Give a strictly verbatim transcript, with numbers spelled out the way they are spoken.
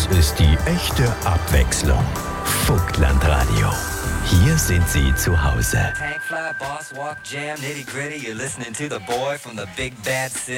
ist die echte Abwechslung. Vogtlandradio. Hier sind Sie zu Hause. Tank fly, boss walk, jam, nitty gritty. You're listening to the boy from the big bad city.